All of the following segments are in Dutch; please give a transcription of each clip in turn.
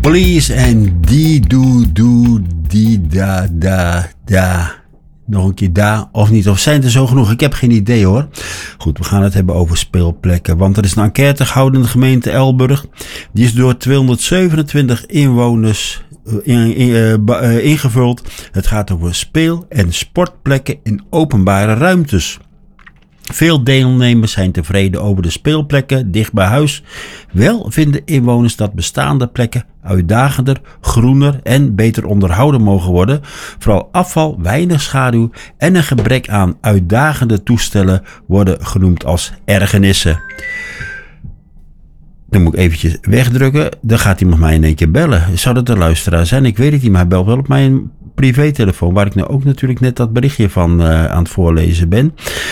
Police en die doe die da. Nog een keer da of niet, of zijn het er zo genoeg? Ik heb geen idee hoor. Goed, we gaan het hebben over speelplekken. Want er is een enquête gehouden in de gemeente Elburg. Die is door 227 inwoners ingevuld. Het gaat over speel- en sportplekken in openbare ruimtes. Veel deelnemers zijn tevreden over de speelplekken dicht bij huis. Wel vinden inwoners dat bestaande plekken uitdagender, groener en beter onderhouden mogen worden. Vooral afval, weinig schaduw en een gebrek aan uitdagende toestellen worden genoemd als ergernissen. Dan moet ik eventjes wegdrukken. Dan gaat iemand mij in één keer bellen. Zou dat de luisteraar zijn? Ik weet het niet, maar hij belt wel op mijn privételefoon, waar ik nou ook natuurlijk net dat berichtje van aan het voorlezen ben.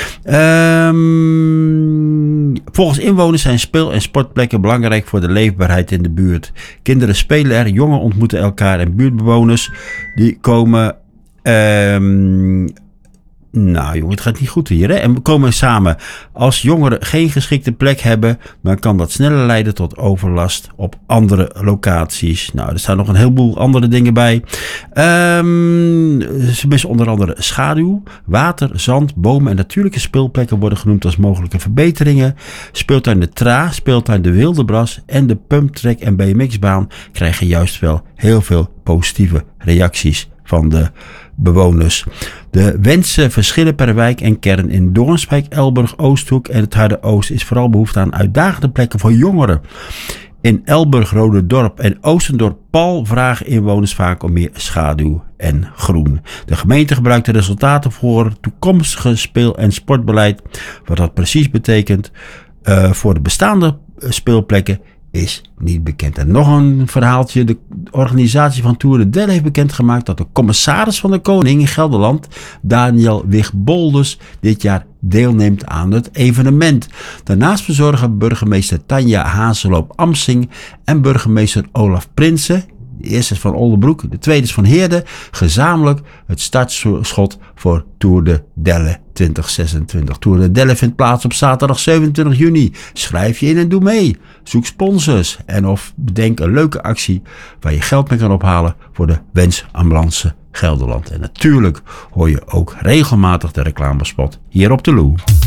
Volgens inwoners zijn speel- en sportplekken belangrijk voor de leefbaarheid in de buurt. Kinderen spelen er, jongeren ontmoeten elkaar en buurtbewoners die komen... Nou jongen, het gaat niet goed hier. Hè? En we komen samen. Als jongeren geen geschikte plek hebben, dan kan dat sneller leiden tot overlast op andere locaties. Nou, er staan nog een heleboel andere dingen bij. Ze missen onder andere schaduw, water, zand, bomen en natuurlijke speelplekken worden genoemd als mogelijke verbeteringen. Speeltuin de Tra, speeltuin de Wildebras en de pumptrack en BMX-baan krijgen juist wel heel veel positieve reacties van de bewoners. De wensen verschillen per wijk en kern. In Doornspijk, Elburg, Oosthoek en het Harde Oost is vooral behoefte aan uitdagende plekken voor jongeren. In Elburg, Roderdorp en Oostendorp-Pal vragen inwoners vaak om meer schaduw en groen. De gemeente gebruikt de resultaten voor toekomstige speel- en sportbeleid. Wat dat precies betekent voor de bestaande speelplekken is niet bekend. En nog een verhaaltje. De organisatie van Tour de Del heeft bekendgemaakt dat de commissaris van de Koning in Gelderland, Daniel Wigbolders, dit jaar deelneemt aan het evenement. Daarnaast verzorgen burgemeester Tanja Hazeloop-Amsing en burgemeester Olaf Prinsen, de eerste is van Oldebroek, de tweede is van Heerde, gezamenlijk het startschot voor Tour de Delle 2026. Tour de Delle vindt plaats op zaterdag 27 juni. Schrijf je in en doe mee. Zoek sponsors en of bedenk een leuke actie waar je geld mee kan ophalen voor de Wensambulance Gelderland. En natuurlijk hoor je ook regelmatig de reclamespot hier op de Loo.